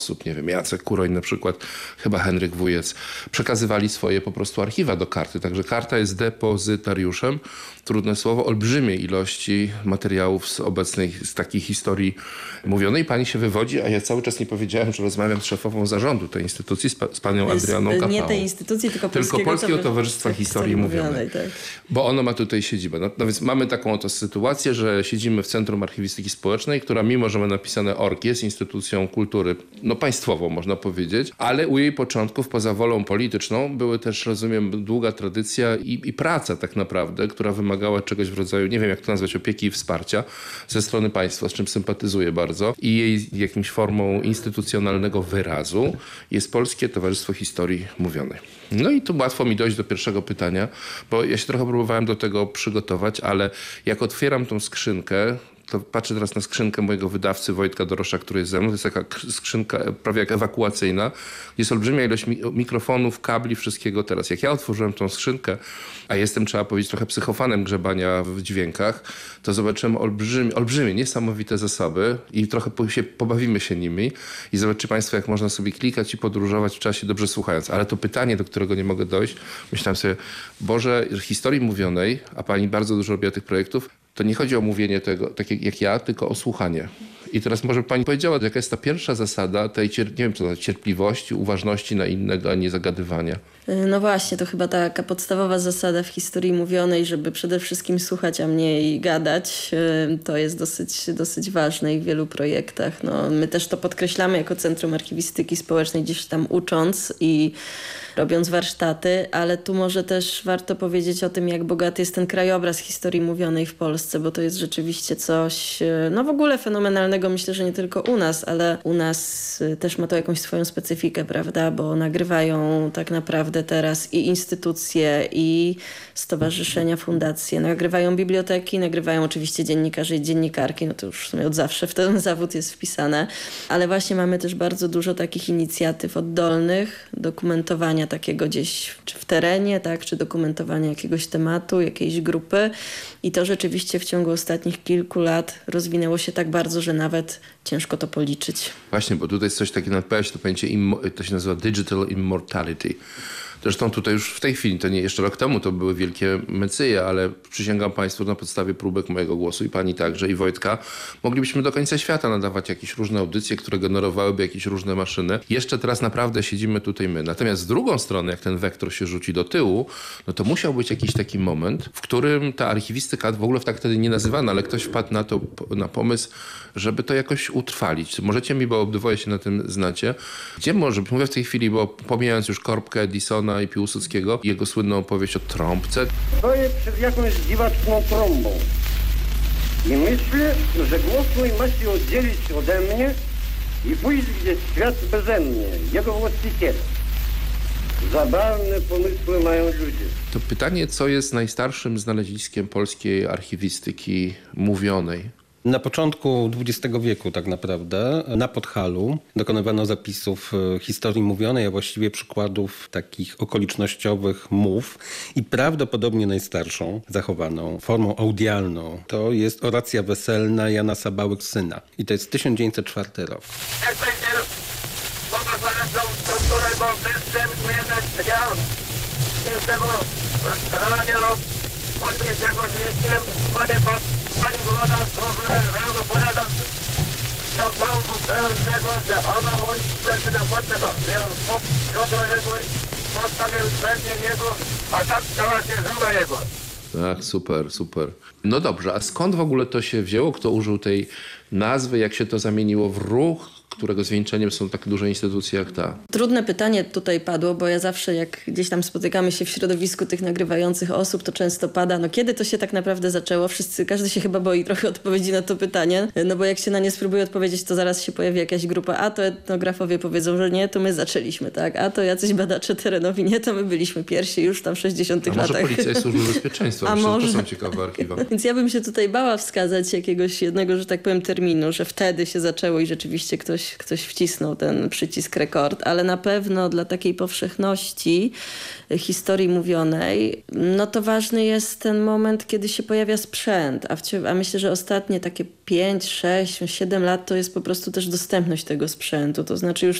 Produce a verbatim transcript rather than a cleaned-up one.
osób, nie wiem, Jacek Kuroń na przykład, chyba Henryk Wujec, przekazywali swoje po prostu archiwa do karty. Także karta jest depozytariuszem, trudne słowo, olbrzymiej ilości materiałów z obecnej, z takiej historii mówionej. Pani się wywodzi, a ja cały czas nie powiedziałem, że rozmawiam z szefową zarządu tej instytucji, z, pa, z panią Adrianą Kapałą. Nie tej instytucji, tylko, tylko Polskiego, Polskiego Towarzystwa tak, Historii Mówionej. Tak. Bo ono ma tutaj siedzibę. No, no więc mamy taką oto sytuację, że siedzimy w Centrum Archiwistyki Społecznej, która mimo, że ma napisane O R K, jest instytucją kultury, no państwową można powiedzieć, ale u jej początków poza wolą polityczną były też, rozumiem, długa tradycja i, i praca tak naprawdę, która wymagała czegoś w rodzaju, nie wiem jak to nazwać, opieki i wsparcia ze strony państwa, z czym sympatyzuję bardzo. I jej jakimś formą instytucjonalnego wyrazu jest Polskie Towarzystwo Historii Mówionej. No i tu łatwo mi dojść do pierwszego pytania, bo ja się trochę próbowałem do tego przygotować, ale jak otwieram tą skrzynkę, to patrzę teraz na skrzynkę mojego wydawcy Wojtka Dorosza, który jest ze mną. To jest taka skrzynka prawie jak ewakuacyjna. Jest olbrzymia ilość mikrofonów, kabli, wszystkiego teraz. Jak ja otworzyłem tą skrzynkę, a jestem, trzeba powiedzieć, trochę psychofanem grzebania w dźwiękach, to zobaczyłem olbrzymie, olbrzymie niesamowite zasoby i trochę się, pobawimy się nimi i zobaczycie państwo, jak można sobie klikać i podróżować w czasie, dobrze słuchając. Ale to pytanie, do którego nie mogę dojść, myślałem sobie, Boże, historii mówionej, a pani bardzo dużo robiła tych projektów, to nie chodzi o mówienie tego, tak jak, jak ja, tylko o słuchanie. I teraz może pani powiedziała, jaka jest ta pierwsza zasada tej, cier- nie wiem, co, cierpliwości, uważności na innego, a nie zagadywania. No właśnie, to chyba taka podstawowa zasada w historii mówionej, żeby przede wszystkim słuchać, a mniej gadać. To jest dosyć, dosyć ważne i w wielu projektach. No, my też to podkreślamy jako Centrum Archiwistyki Społecznej, gdzieś tam ucząc i robiąc warsztaty, ale tu może też warto powiedzieć o tym, jak bogaty jest ten krajobraz historii mówionej w Polsce, bo to jest rzeczywiście coś, no w ogóle fenomenalnego, myślę, że nie tylko u nas, ale u nas też ma to jakąś swoją specyfikę, prawda, bo nagrywają tak naprawdę teraz i instytucje, i stowarzyszenia, fundacje, nagrywają biblioteki, nagrywają oczywiście dziennikarze i dziennikarki, no to już w sumie od zawsze w ten zawód jest wpisane, ale właśnie mamy też bardzo dużo takich inicjatyw oddolnych, dokumentowania takiego gdzieś czy w terenie, tak, czy dokumentowania jakiegoś tematu, jakiejś grupy i to rzeczywiście w ciągu ostatnich kilku lat rozwinęło się tak bardzo, że nawet ciężko to policzyć. Właśnie, bo tutaj jest coś takiego, nadpowiedź, to pojęcie, immo- to się nazywa digital immortality. Zresztą tutaj już w tej chwili, to nie jeszcze rok temu, to były wielkie mecyje, ale przysięgam państwu na podstawie próbek mojego głosu i pani także, i Wojtka, moglibyśmy do końca świata nadawać jakieś różne audycje, które generowałyby jakieś różne maszyny. Jeszcze teraz naprawdę siedzimy tutaj my. Natomiast z drugą stronę, jak ten wektor się rzuci do tyłu, no to musiał być jakiś taki moment, w którym ta archiwistyka, w ogóle tak wtedy nie nazywana, ale ktoś wpadł na to, na pomysł, żeby to jakoś utrwalić. Możecie mi, bo obydwoje się na tym znacie, gdzie może, mówię w tej chwili, bo pomijając już Korbkę, Edisona i Piłsudskiego, jego słynną opowieść o trąbce. Stoję przed jakąś dziwaczną trąbą i myślę, że głos mój ma się oddzielić ode mnie i pójść gdzieś w świat beze mnie, jego właściciela. Zabawne pomysły mają ludzie. To pytanie, co jest najstarszym znaleziskiem polskiej archiwistyki mówionej? Na początku dwudziestego wieku tak naprawdę na Podhalu dokonywano zapisów historii mówionej, a właściwie przykładów takich okolicznościowych mów i prawdopodobnie najstarszą zachowaną formą audialną to jest oracja weselna Jana Sabały syna i to jest tysiąc dziewięćset czwarty rok. Ach, super, super. No dobrze, a skąd w ogóle to się wzięło? Kto użył tej nazwy? Jak się to zamieniło w ruch, którego zwieńczeniem są tak duże instytucje jak ta? Trudne pytanie tutaj padło, bo ja zawsze jak gdzieś tam spotykamy się w środowisku tych nagrywających osób, to często pada, no kiedy to się tak naprawdę zaczęło? Wszyscy, każdy się chyba boi trochę odpowiedzi na to pytanie, no bo jak się na nie spróbuje odpowiedzieć, to zaraz się pojawi jakaś grupa, a to etnografowie powiedzą, że nie, to my zaczęliśmy, tak? A to jacyś badacze terenowi, nie, to my byliśmy pierwsi już tam w sześćdziesiątych latach. A może policja i służby bezpieczeństwa? A Myślę, może. To są ciekawe archiwa. Więc ja bym się tutaj bała wskazać jakiegoś jednego, że tak powiem, terminu, że wtedy się zaczęło i rzeczywiście ktoś ktoś, ktoś wcisnął ten przycisk rekord, ale na pewno dla takiej powszechności historii mówionej, no to ważny jest ten moment, kiedy się pojawia sprzęt, a, w, a myślę, że ostatnie takie pięć, sześć, siedem lat to jest po prostu też dostępność tego sprzętu, to znaczy już